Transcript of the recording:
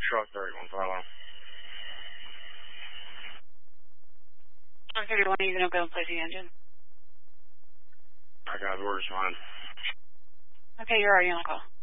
truck 31 follow. Truck 31, are you going to go and place the engine? I got orders, fine. Okay, you're already on call.